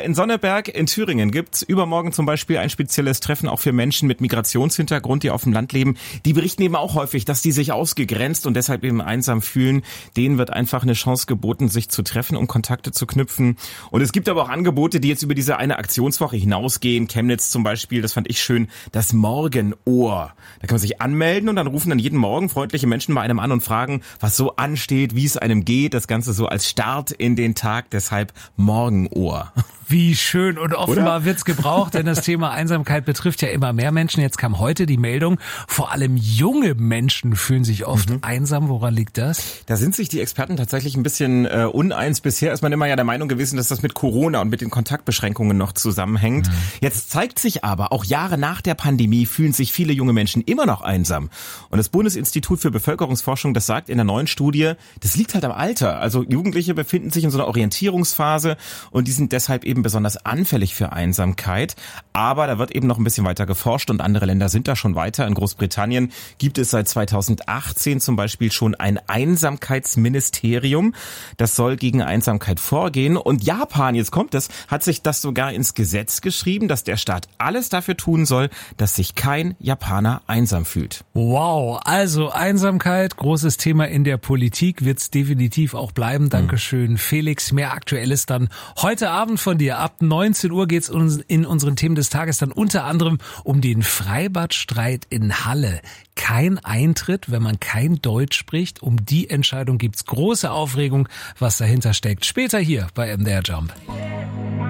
in Sonneberg in Thüringen gibt's übermorgen zum Beispiel ein spezielles Treffen auch für Menschen mit Migrationshintergrund, die auf dem Land leben. Die berichten eben auch häufig, dass die sich ausgegrenzt und deshalb eben einsam fühlen. Denen wird einfach eine Chance geboten, sich zu treffen, um Kontakte zu knüpfen. Und es gibt aber auch Angebote, die jetzt über diese eine Aktionswoche hinausgehen. Chemnitz zum Beispiel, das fand ich schön, das Morgenohr. Da kann man sich anmelden und dann rufen dann jeden Morgen freundliche Menschen bei einem an und fragen, was so ansteht, wie es einem geht. Das Ganze so als Start in den Tag, deshalb Morgenohr. Wie schön und offenbar wird's gebraucht, denn das Thema Einsamkeit betrifft ja immer mehr Menschen. Jetzt kam heute die Meldung, vor allem junge Menschen fühlen sich oft einsam. Woran liegt das? Da sind sich die Experten tatsächlich ein bisschen uneins. Bisher ist man immer ja der Meinung gewesen, dass das mit Corona und mit den Kontaktbeschränkungen noch zusammenhängt. Jetzt zeigt sich aber, auch Jahre nach der Pandemie fühlen sich viele junge Menschen immer noch einsam. Und das Bundesinstitut für Bevölkerungsforschung, das sagt in der neuen Studie, das liegt halt am Alter. Also Jugendliche befinden sich in so einer Orientierungsphase und die sind deshalb eben besonders anfällig für Einsamkeit. Aber da wird eben noch ein bisschen weiter geforscht und andere Länder sind da schon weiter. In Großbritannien gibt es seit 2018 zum Beispiel schon ein Einsamkeitsministerium. Das soll gegen Einsamkeit vorgehen. Und Japan, jetzt kommt es, hat sich das sogar ins Gesetz geschrieben, dass der Staat alles dafür tun soll, dass sich kein Japaner einsam fühlt. Wow, also Einsamkeit, großes Thema in der Politik, wird's definitiv auch bleiben. Dankeschön, Felix. Mehr Aktuelles dann heute Abend von dir. Ab 19 Uhr geht's in unseren Themen des Tages dann unter anderem um den Freibadstreit in Halle. Kein Eintritt, wenn man kein Deutsch spricht. Um die Entscheidung gibt's große Aufregung, was dahinter steckt. Später hier bei MDR Jump.